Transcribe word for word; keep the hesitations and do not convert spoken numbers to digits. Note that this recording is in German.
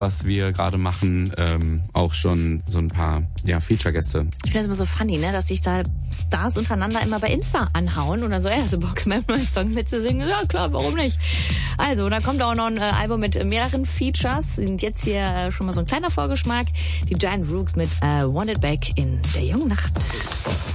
was wir gerade machen, ähm, auch schon so ein paar ja, Feature-Gäste. Ich finde das immer so funny, ne, dass sich da Stars untereinander immer bei Insta anhauen und dann so, ey, hast du Bock, in meinem neuen Song mitzusingen? Ja, klar, warum nicht? Also, da kommt auch noch ein äh, Album mit mehreren Features. Und jetzt hier äh, schon mal so ein kleiner Vorgeschmack. Die Giant Rooks mit äh, Want It Back in der jungen Nacht.